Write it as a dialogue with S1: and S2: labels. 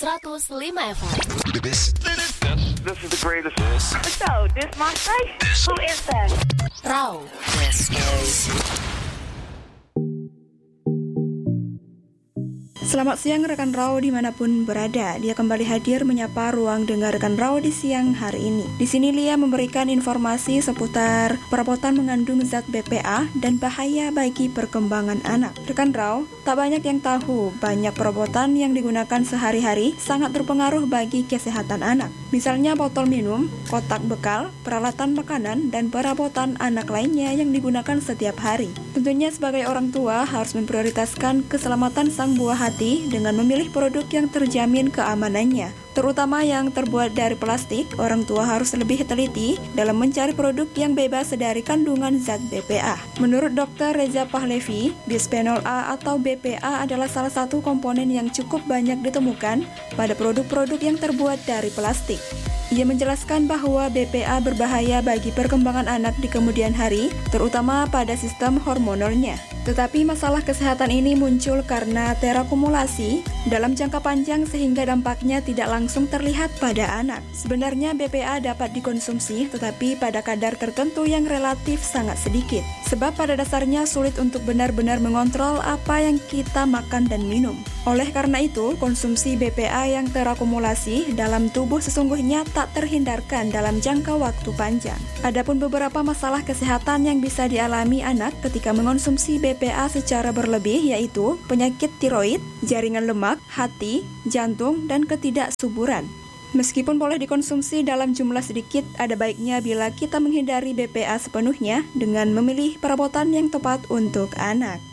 S1: 105 FM.
S2: This is the greatest.
S3: So, this my station. Who is that?
S1: Raw. This is.
S4: Selamat siang rekan Raw dimanapun berada. Dia kembali hadir menyapa ruang dengar rekan Raw di siang hari ini. Di sini Lia memberikan informasi seputar perabotan mengandung zat BPA dan bahaya bagi perkembangan anak. Rekan Raw, tak banyak yang tahu banyak perabotan yang digunakan sehari-hari sangat berpengaruh bagi kesehatan anak. Misalnya botol minum, kotak bekal, peralatan makanan, dan perabotan anak lainnya yang digunakan setiap hari. Tentunya sebagai orang tua harus memprioritaskan keselamatan sang buah hati dengan memilih produk yang terjamin keamanannya. Terutama yang terbuat dari plastik, orang tua harus lebih teliti dalam mencari produk yang bebas dari kandungan zat BPA. Menurut Dr. Reza Pahlevi, bisphenol A atau BPA adalah salah satu komponen yang cukup banyak ditemukan pada produk-produk yang terbuat dari plastik. Ia menjelaskan bahwa BPA berbahaya bagi perkembangan anak di kemudian hari, terutama pada sistem hormonalnya. Tetapi masalah kesehatan ini muncul karena terakumulasi dalam jangka panjang sehingga dampaknya tidak langsung terlihat pada anak. Sebenarnya BPA dapat dikonsumsi tetapi pada kadar tertentu yang relatif sangat sedikit. Sebab pada dasarnya sulit untuk benar-benar mengontrol apa yang kita makan dan minum. Oleh karena itu, konsumsi BPA yang terakumulasi dalam tubuh sesungguhnya tak terhindarkan dalam jangka waktu panjang. Adapun beberapa masalah kesehatan yang bisa dialami anak ketika mengonsumsi BPA secara berlebih yaitu penyakit tiroid, jaringan lemak, hati, jantung, dan ketidaksuburan. Meskipun boleh dikonsumsi dalam jumlah sedikit, ada baiknya bila kita menghindari BPA sepenuhnya dengan memilih perabotan yang tepat untuk anak.